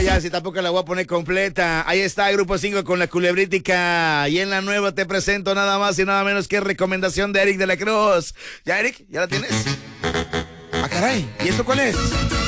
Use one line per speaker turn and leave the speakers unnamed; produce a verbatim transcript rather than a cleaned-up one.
ya, si tampoco la voy a poner completa. Ahí está, Grupo cinco con La Culebrítica. Y en la nueva te presento nada más y nada menos que recomendación de Eric de la Cruz. ¿Ya, Eric? ¿Ya la tienes? Ah, caray. ¿Y esto cuál es?